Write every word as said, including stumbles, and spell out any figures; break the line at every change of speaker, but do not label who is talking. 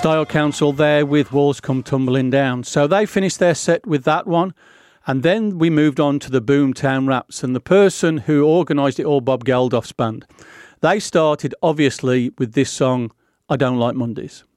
Style Council there with Walls Come Tumbling Down. So they finished their set with that one, and then we moved on to the Boomtown Raps, and the person who organised it all, Bob Geldof's band, they started obviously with this song, I Don't Like Mondays.